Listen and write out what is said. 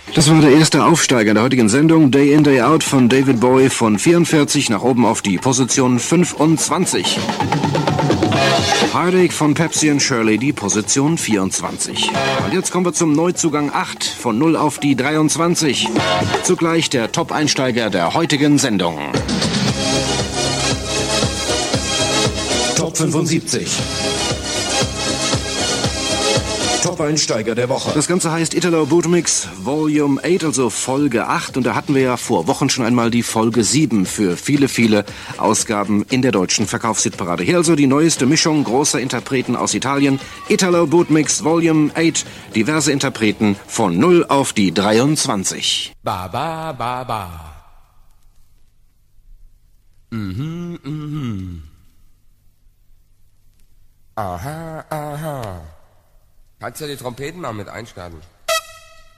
Das war der erste Aufsteiger der heutigen Sendung, Day In, Day Out von David Bowie, von 44 nach oben auf die Position 25. Heartache von Pepsi and Shirley, die Position 24. Und jetzt kommen wir zum Neuzugang 8, von 0 auf die 23. Zugleich der Top-Einsteiger der heutigen Sendung. Top 75. Top-Einsteiger der Woche. Das Ganze heißt Italo Bootmix Volume 8, also Folge 8. Und da hatten wir ja vor Wochen schon einmal die Folge 7 für viele, viele Ausgaben in der deutschen Verkaufshitparade. Hier also die neueste Mischung großer Interpreten aus Italien. Italo Bootmix Volume 8. Diverse Interpreten von 0 auf die 23. Ba, ba, ba, ba. Aha, aha. Kannst du die Trompeten mal mit einstarten?